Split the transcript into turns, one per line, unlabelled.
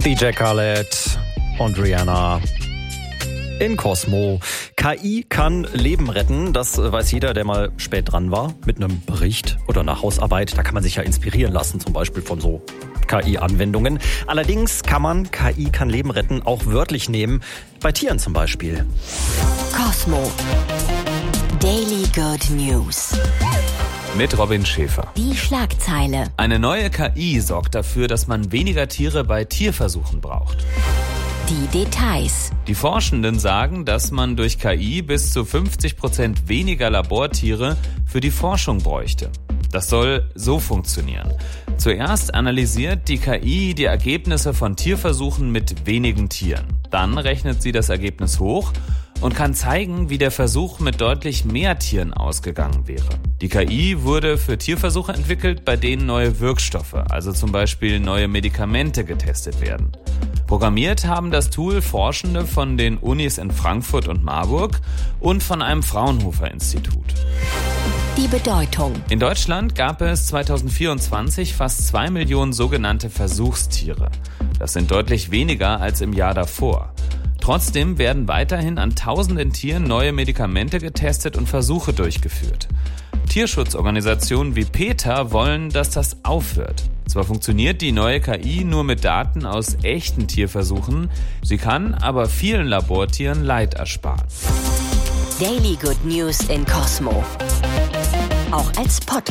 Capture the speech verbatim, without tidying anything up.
D J Khaled und Rihanna in Cosmo. K I kann Leben retten, das weiß jeder, der mal spät dran war mit einem Bericht oder einer Hausarbeit. Da kann man sich ja inspirieren lassen, zum Beispiel von so K I-Anwendungen. Allerdings kann man K I kann Leben retten auch wörtlich nehmen, bei Tieren zum Beispiel.
Cosmo. Daily Good News.
Mit Robin Schäfer.
Die Schlagzeile.
Eine neue K I sorgt dafür, dass man weniger Tiere bei Tierversuchen braucht.
Die Details.
Die Forschenden sagen, dass man durch K I bis zu fünfzig Prozent weniger Labortiere für die Forschung bräuchte. Das soll so funktionieren. Zuerst analysiert die K I die Ergebnisse von Tierversuchen mit wenigen Tieren. Dann rechnet sie das Ergebnis hoch und kann zeigen, wie der Versuch mit deutlich mehr Tieren ausgegangen wäre. Die K I wurde für Tierversuche entwickelt, bei denen neue Wirkstoffe, also zum Beispiel neue Medikamente, getestet werden. Programmiert haben das Tool Forschende von den Unis in Frankfurt und Marburg und von einem Fraunhofer-Institut.
Die Bedeutung.
In Deutschland gab es zweitausendvierundzwanzig fast zwei Millionen sogenannte Versuchstiere. Das sind deutlich weniger als im Jahr davor. Trotzdem werden weiterhin an tausenden Tieren neue Medikamente getestet und Versuche durchgeführt. Tierschutzorganisationen wie PETA wollen, dass das aufhört. Zwar funktioniert die neue K I nur mit Daten aus echten Tierversuchen, sie kann aber vielen Labortieren Leid ersparen.
Daily Good News in Cosmo. Auch als Podcast.